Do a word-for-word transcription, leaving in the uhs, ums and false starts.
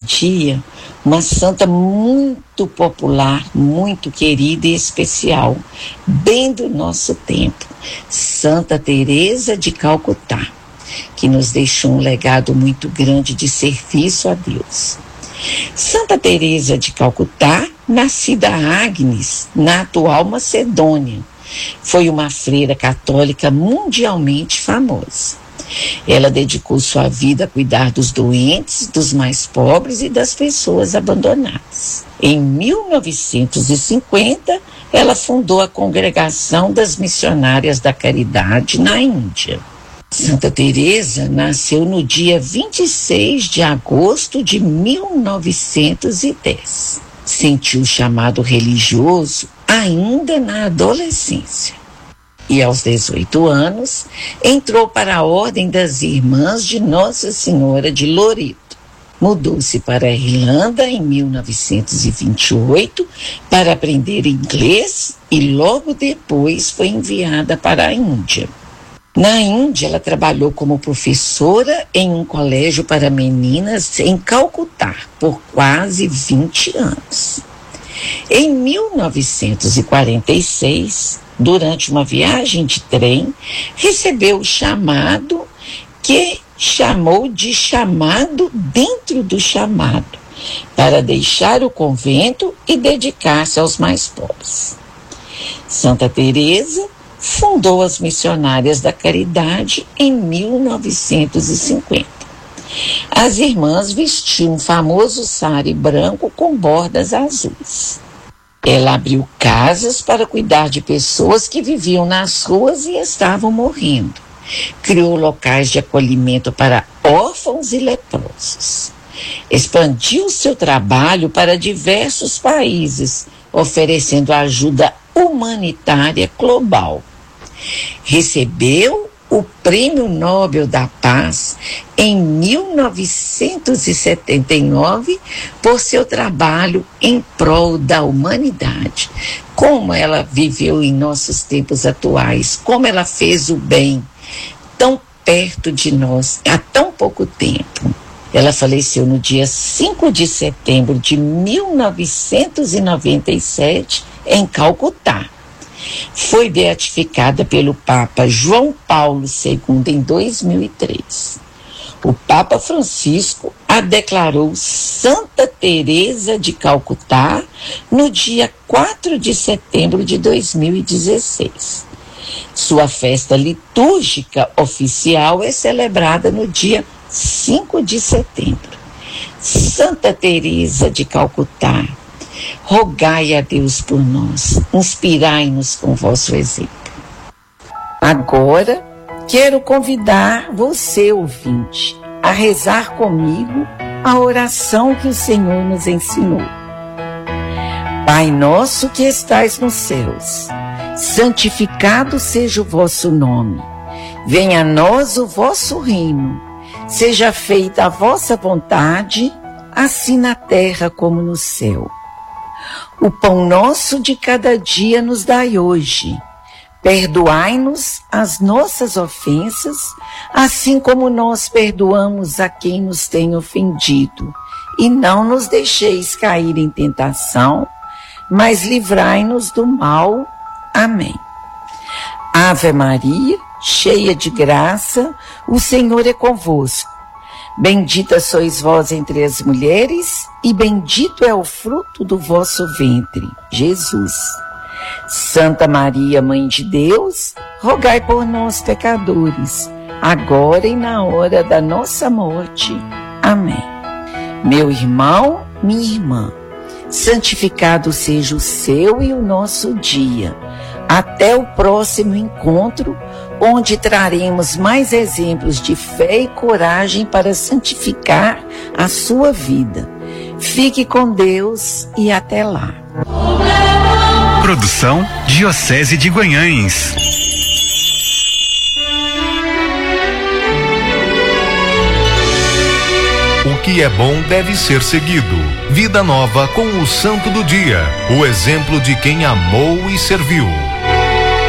dia uma santa muito popular, muito querida e especial, bem do nosso tempo, Santa Teresa de Calcutá, que nos deixou um legado muito grande de serviço a Deus. Santa Teresa de Calcutá, nascida Agnes, na atual Macedônia, foi uma freira católica mundialmente famosa. Ela dedicou sua vida a cuidar dos doentes, dos mais pobres e das pessoas abandonadas. Em mil novecentos e cinquenta, ela fundou a Congregação das Missionárias da Caridade na Índia. Santa Teresa nasceu no dia vinte e seis de agosto de mil novecentos e dez. Sentiu o chamado religioso ainda na adolescência. E aos dezoito anos, entrou para a Ordem das Irmãs de Nossa Senhora de Loreto. Mudou-se para a Irlanda em mil novecentos e vinte e oito para aprender inglês e logo depois foi enviada para a Índia. Na Índia, ela trabalhou como professora em um colégio para meninas em Calcutá por quase vinte anos. Em mil novecentos e quarenta e seis, durante uma viagem de trem, recebeu o chamado que chamou de chamado dentro do chamado, para deixar o convento e dedicar-se aos mais pobres. Santa Teresa fundou as Missionárias da Caridade em mil novecentos e cinquenta. As irmãs vestiam um famoso sari branco com bordas azuis. Ela abriu casas para cuidar de pessoas que viviam nas ruas e estavam morrendo. Criou locais de acolhimento para órfãos e leprosos. Expandiu seu trabalho para diversos países, oferecendo ajuda humanitária global. Recebeu o Prêmio Nobel da Paz em mil novecentos e setenta e nove por seu trabalho em prol da humanidade. Como ela viveu em nossos tempos atuais, como ela fez o bem tão perto de nós há tão pouco tempo. Ela faleceu no dia cinco de setembro de mil novecentos e noventa e sete em Calcutá. Foi beatificada pelo Papa João Paulo segundo em dois mil e três. O Papa Francisco a declarou Santa Teresa de Calcutá no dia quatro de setembro de dois mil e dezesseis. Sua festa litúrgica oficial é celebrada no dia cinco de setembro. Santa Teresa de Calcutá, rogai a Deus por nós, inspirai-nos com vosso exemplo. Agora, quero convidar você, ouvinte, a rezar comigo a oração que o Senhor nos ensinou. Pai nosso que estais nos céus, santificado seja o vosso nome. Venha a nós o vosso reino. Seja feita a vossa vontade, assim na terra como no céu. O pão nosso de cada dia nos dai hoje. Perdoai-nos as nossas ofensas, assim como nós perdoamos a quem nos tem ofendido. E não nos deixeis cair em tentação, mas livrai-nos do mal. Amém. Ave Maria, cheia de graça, o Senhor é convosco. Bendita sois vós entre as mulheres, e bendito é o fruto do vosso ventre, Jesus. Santa Maria, Mãe de Deus, rogai por nós, pecadores, agora e na hora da nossa morte. Amém. Meu irmão, minha irmã, santificado seja o seu e o nosso dia. Até o próximo encontro, onde traremos mais exemplos de fé e coragem para santificar a sua vida. Fique com Deus e até lá. Produção Diocese de Guanhães. O que é bom deve ser seguido. Vida Nova com o Santo do Dia, o exemplo de quem amou e serviu.